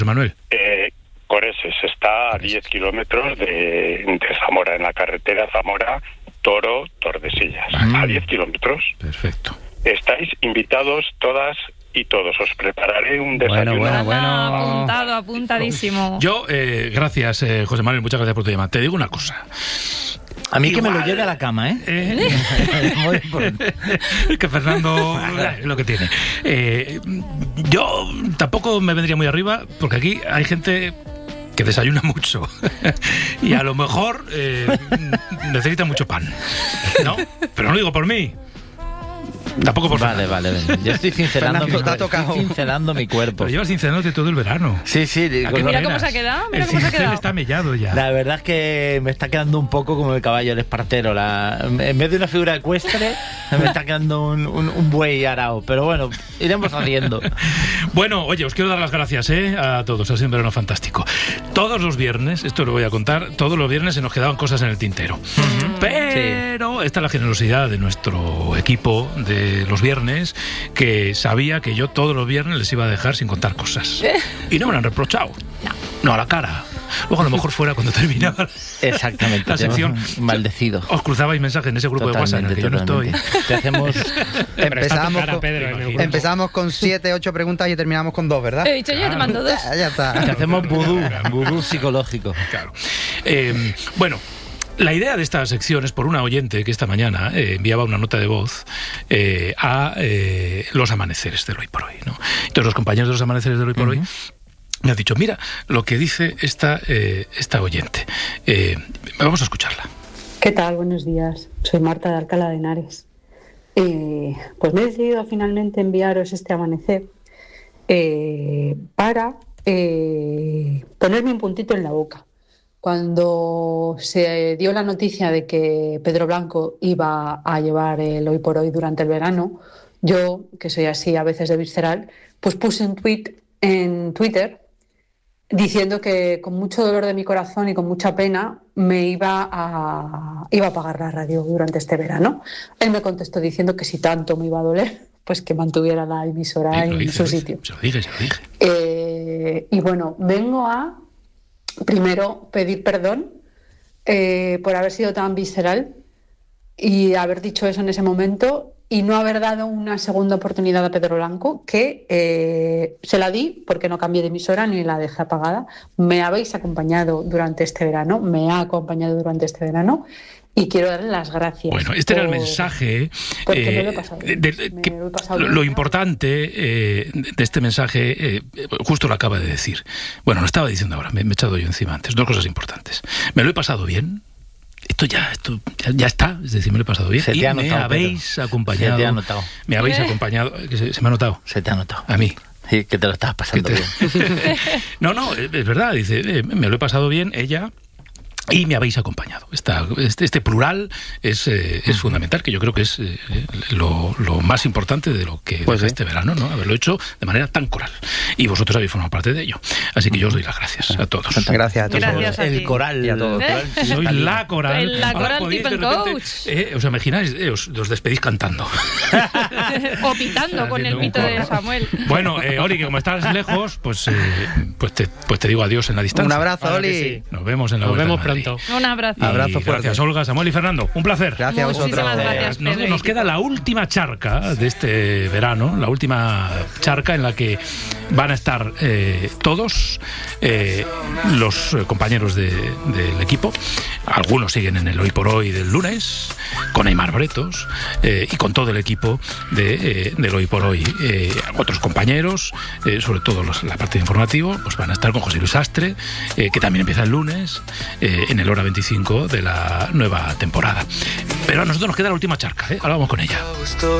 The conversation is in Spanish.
Manuel. Coreses está a 10 kilómetros de Zamora, en la carretera Zamora-Toro-Tordesillas. A 10 kilómetros. Perfecto. Estáis invitados todas y todos. Os prepararé un desayuno. Bueno. Apuntadísimo. Yo, gracias, José Manuel, muchas gracias por tu llamada. Te digo una cosa. A mí que me lo lleve a la cama, ¿eh? Que Fernando es lo que tiene. Yo tampoco me vendría muy arriba, porque aquí hay gente que desayuna mucho y a lo mejor necesita mucho pan, ¿no? Pero no lo digo por mí. Tampoco por Vale. Yo estoy cincelando mi cuerpo. Pero llevas cincelándote todo el verano. Sí. Mira cómo se ha quedado. El cincel está mellado ya. La verdad es que me está quedando un poco como el caballo, el espartero. En vez de una figura ecuestre, me está quedando un buey arao. Pero bueno, iremos haciendo. Bueno, oye, os quiero dar las gracias a todos. Ha sido un verano fantástico. Todos los viernes, esto lo voy a contar, todos los viernes se nos quedaban cosas en el tintero. Pero esta es la generosidad de nuestro equipo de los viernes, que sabía que yo todos los viernes les iba a dejar sin contar cosas. Y no me lo han reprochado. No, a la cara. Luego a lo mejor fuera cuando terminaba exactamente la sección. Maldecido. Os cruzabais mensajes en ese grupo de WhatsApp en el que yo no estoy. Te hacemos... Empezamos con 7, 8 preguntas y terminamos con 2, ¿verdad? He dicho yo, te mando 2. Ya está. Te hacemos vudú psicológico. Claro. Bueno, la idea de esta sección es por una oyente que esta mañana enviaba una nota de voz a los amaneceres del Hoy por Hoy, ¿no? Entonces los compañeros de los amaneceres del Hoy por Hoy me han dicho, mira lo que dice esta oyente. Vamos a escucharla. ¿Qué tal? Buenos días. Soy Marta de Alcalá de Henares. Pues me he decidido finalmente enviaros este amanecer para ponerme un puntito en la boca. Cuando se dio la noticia de que Pedro Blanco iba a llevar el Hoy por Hoy durante el verano, yo, que soy así a veces de visceral, pues puse un tuit en Twitter diciendo que con mucho dolor de mi corazón y con mucha pena me iba a apagar la radio durante este verano. Él me contestó diciendo que si tanto me iba a doler, pues que mantuviera la emisora en su sitio. Se lo dije. Y bueno, vengo a primero pedir perdón por haber sido tan visceral y haber dicho eso en ese momento y no haber dado una segunda oportunidad a Pedro Blanco, que se la di porque no cambié de emisora ni la dejé apagada. Me habéis acompañado durante este verano, y quiero darle las gracias. Bueno, este era el mensaje. Porque me lo he pasado. Lo importante de este mensaje, justo lo acaba de decir. Bueno, lo estaba diciendo ahora, me he echado yo encima antes. 2 cosas importantes. Me lo he pasado bien. Esto ya está, es decir, me lo he pasado bien. Y me habéis acompañado. Se te ha notado. Me habéis acompañado. ¿Se me ha notado? Se te ha notado. A mí. Sí, que te lo estabas pasando bien. No, es verdad, dice, me lo he pasado bien, ella... Y me habéis acompañado. Este plural es fundamental, que yo creo que es lo más importante de lo que pues este verano, ¿no? Haberlo hecho de manera tan coral. Y vosotros habéis formado parte de ello. Así que yo os doy las gracias a todos. Gracias a todos. Gracias a ti. El coral. Y a todos. Soy la coral. La coral tip and coach. ¿Os imagináis? Os despedís cantando. O pitando con el pito de Samuel. Bueno, Oli, que como estás lejos, pues te digo adiós en la distancia. Un abrazo, Oli. Sí. Nos vemos en la vuelta. Nos vemos pronto. Un abrazo. Abrazo fuerte. Gracias, Olga, Samuel y Fernando. Un placer. Gracias a vosotros. Muchísimas gracias, Pedro. Nos queda la última charca de este verano, la última charca en la que van a estar todos los compañeros del equipo. Algunos siguen en el Hoy por Hoy del lunes, con Aimar Bretos y con todo el equipo del Hoy por Hoy. Otros compañeros, sobre todo la parte de informativo, pues van a estar con José Luis Astre, que también empieza el lunes, en el hora 25 de la nueva temporada. Pero a nosotros nos queda la última charca, ahora vamos con ella.